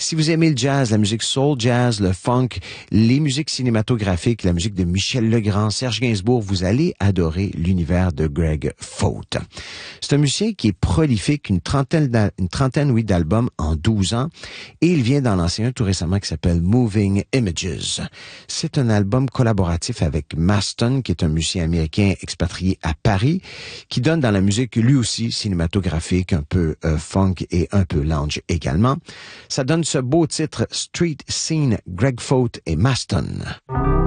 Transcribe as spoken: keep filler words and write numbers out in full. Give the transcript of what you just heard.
Si vous aimez le jazz, la musique soul jazz, le funk, les musiques cinématographiques, la musique de Michel Legrand, Serge Gainsbourg, vous allez adorer l'univers de Greg Fault. C'est un musicien qui est prolifique, une trentaine, une trentaine, oui, d'albums en douze ans, et il vient d'en lancer un tout récemment qui s'appelle Moving Images. C'est un album collaboratif avec Maston, qui est un musicien américain expatrié à Paris, qui donne dans la musique lui aussi cinématographique, un peu euh, funk et un peu lounge également. Ça donne ce beau titre Street Scene, Greg Fault et Maston.